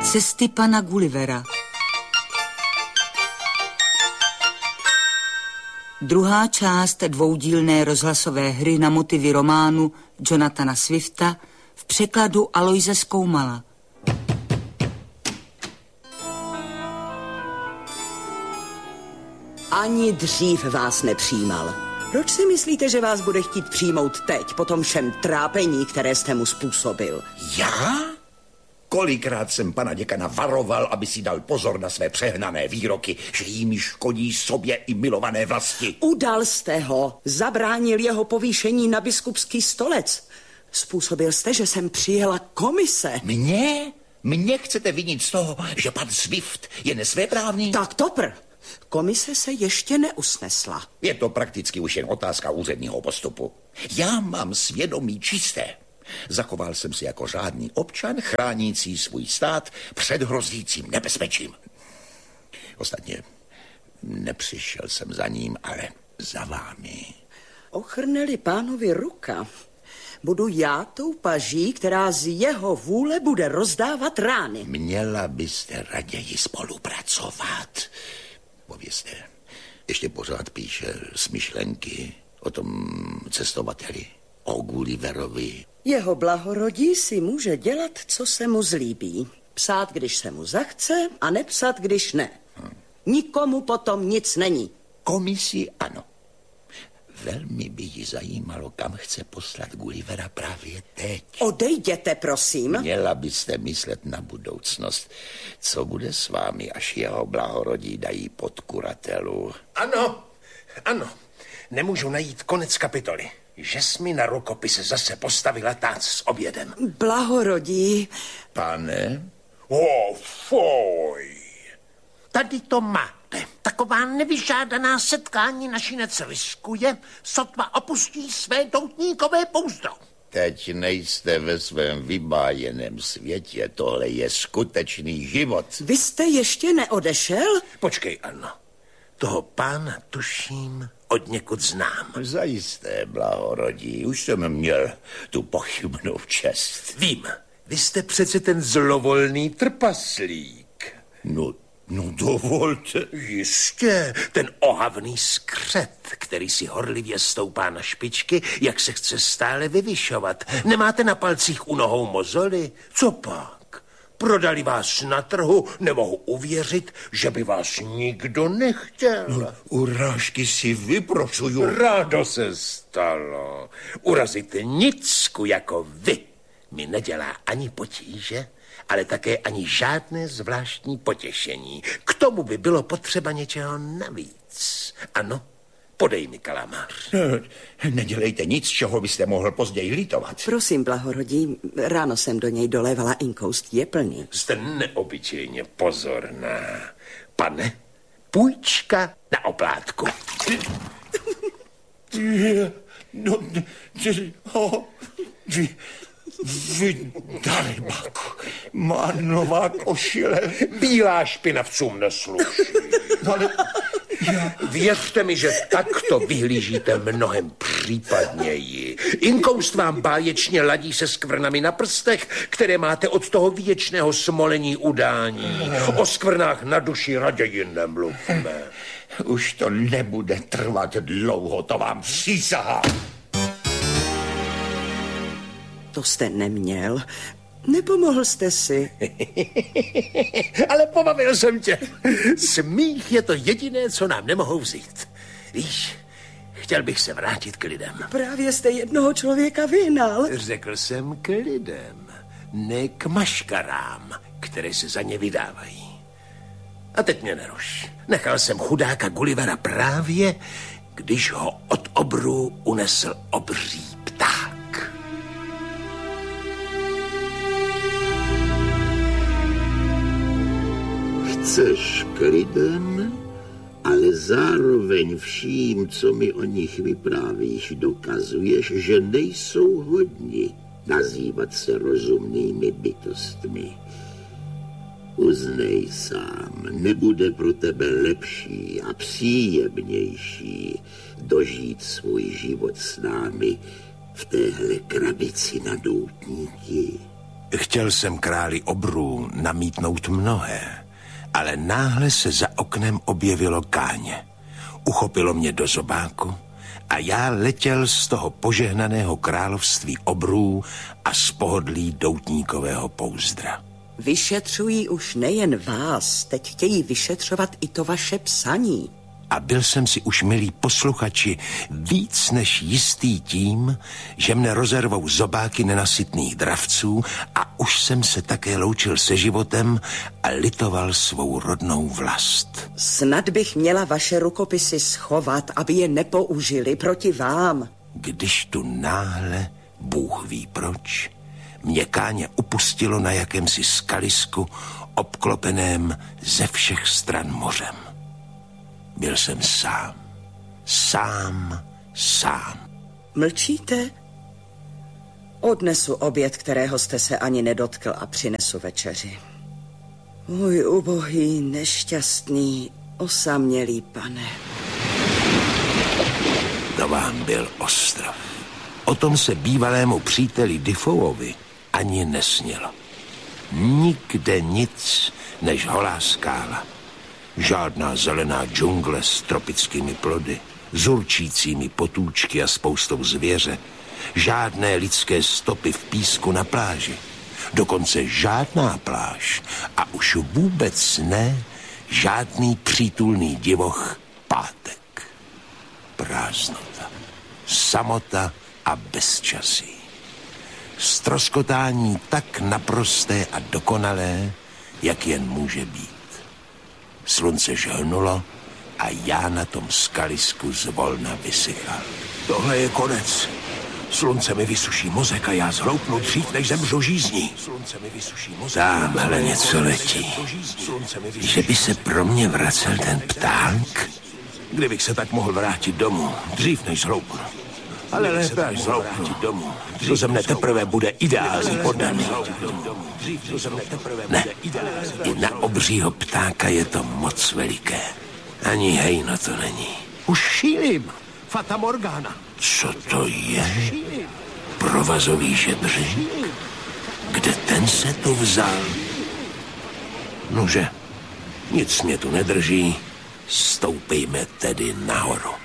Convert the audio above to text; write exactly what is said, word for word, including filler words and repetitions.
Cesty pana Gullivera. Druhá část dvoudílné rozhlasové hry na motivy románu Jonathana Swifta v překladu Aloise Skoumala. Ani dřív vás nepřijímal. Proč si myslíte, že vás bude chtít přijmout teď, po tom všem trápení, které jste mu způsobil? Já? Kolikrát jsem pana děkana varoval, aby si dal pozor na své přehnané výroky, že jimi škodí sobě i milované vlasti. Udal jste ho, zabránil jeho povýšení na biskupský stolec. Způsobil jste, že jsem přijela komise. Mně? Mně chcete vinit z toho, že pan Swift je nesvéprávný? Tak to pr. Komise se ještě neusnesla. Je to prakticky už jen otázka úředního postupu. Já mám svědomí čisté. Zachoval jsem se jako řádný občan, chránící svůj stát před hrozícím nebezpečím. Ostatně nepřišel jsem za ním, ale za vámi. Ochrne-li pánovi ruka, budu já tou paží, která z jeho vůle bude rozdávat rány. Měla byste raději spolupracovat. Povězte, ještě pořád píše smyšlenky o tom cestovateli, o Gulliverovi. Jeho blahorodí si může dělat, co se mu zlíbí. Psát, když se mu zachce, a nepsat, když ne. Hmm. Nikomu potom nic není. Komisi ano. Velmi by jí zajímalo, kam chce poslat Gullivera právě teď. Odejděte, prosím. Měla byste myslet na budoucnost. Co bude s vámi, až jeho blahorodí dají pod kuratelu? Ano, ano. Nemůžu najít konec kapitoly. Že jsi mi na rukopise zase postavila tác s obědem. Blahorodí. Pane? Oh, foj. Tady to máte. Taková nevyžádaná setkání našinec riskuje, sotva opustí své doutníkové pouzdro. Teď nejste ve svém vybájeném světě. Tohle je skutečný život. Vy jste ještě neodešel? Počkej, Anno. Toho pána tuším od někud znám. Zajisté, blahorodí. Už jsem měl tu pochybnou čest. Vím. Vy jste přece ten zlovolný trpaslík. No, no dovolte. Jistě, ten ohavný skřet, který si horlivě stoupá na špičky, jak se chce stále vyvyšovat. Nemáte na palcích u nohou mozoly? Co pak? Prodali vás na trhu, nemohu uvěřit, že by vás nikdo nechtěl. No, urážky si vyprošuju. Rádo se stalo. Urazit nicku jako vy mi nedělá ani potíže, ale také ani žádné zvláštní potěšení. K tomu by bylo potřeba něčeho navíc. Ano, podej mi kalamář. Nedělejte nic, čeho byste mohl později litovat. Prosím, blahorodí, ráno jsem do něj dolévala inkoust, je plný. Jste neobyčejně pozorná. Pane, půjčka na oplátku. No, ho, vy, vy, Dalibaku, má nová košile. Bílá špinavcům nesluší. Ale já... Věřte mi, že takto vyhlížíte mnohem případněji. Inkoust vám báječně ladí se skvrnami na prstech, které máte od toho věčného smolení udání. O skvrnách na duši raději nemluvme. Už to nebude trvat dlouho, to vám přísahám. To jste neměl. Nepomohl jste si. Ale pobavil jsem tě. Smích je to jediné, co nám nemohou vzít. Víš, chtěl bych se vrátit k lidem. Právě jste jednoho člověka vyhnal. Řekl jsem k lidem, ne k maškarám, které se za ně vydávají. A teď mě neruš. Nechal jsem chudáka Gullivera právě, když ho od obru unesl obří pták. Chceš k lidem, ale zároveň vším, co mi o nich vyprávíš, dokazuješ, že nejsou hodni nazývat se rozumnými bytostmi. Uznej sám, nebude pro tebe lepší a příjemnější dožít svůj život s námi v téhle krabici na doutníky. Chtěl jsem králi obrů namítnout mnohé, ale náhle se za oknem objevilo káně. Uchopilo mě do zobáku a já letěl z toho požehnaného království obrů a z pohodlí doutníkového pouzdra. Vyšetřují už nejen vás, teď chtějí vyšetřovat i to vaše psaní. A byl jsem si už, milí posluchači, víc než jistý tím, že mne rozervou zobáky nenasytných dravců a už jsem se také loučil se životem a litoval svou rodnou vlast. Snad bych měla vaše rukopisy schovat, aby je nepoužili proti vám. Když tu náhle, Bůh ví proč, mě káně upustilo na jakémsi skalisku obklopeném ze všech stran mořem. Byl jsem sám, sám, sám. Mlčíte? Odnesu oběd, kterého jste se ani nedotkl, a přinesu večeři. Můj ubohý, nešťastný, osamělý pane. To vám byl ostrov. O tom se bývalému příteli Defoeovi ani nesnilo. Nikde nic než holá skála. Žádná zelená džungle s tropickými plody, s určícími potůčky a spoustou zvěře. Žádné lidské stopy v písku na pláži. Dokonce žádná pláž a už vůbec ne žádný přítulný divoch pátek. Prázdnota, samota a bezčasí. Stroskotání tak naprosté a dokonalé, jak jen může být. Slunce žhnulo a já na tom skalisku zvolna vysychal. Tohle je konec. Slunce mi vysuší mozek a já zhloupnu dřív, než zemřu žízní. Tamhle něco letí. Že by se pro mě vracel ten pták? Kdybych se tak mohl vrátit domů, dřív než zhloupnu. Ale lépe až zhloupnu domů. To ze mne teprve bude ideální poddaný. Ne, i na obřího ptáka je to moc veliké. Ani hejno to není. Už šílim. Fata Morgana. Co to je? Provazový žebřík? Kde ten se tu vzal? Nože, nic mě tu nedrží. Stoupejme tedy nahoru.